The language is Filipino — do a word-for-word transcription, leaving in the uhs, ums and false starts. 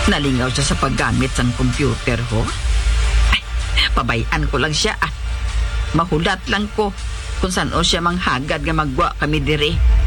Nalingaw siya sa paggamit ng computer ho. Ay, pabayaan ko lang siya ah. Mahulat lang ko kung saan o siya manghagad nga magwa kami dire.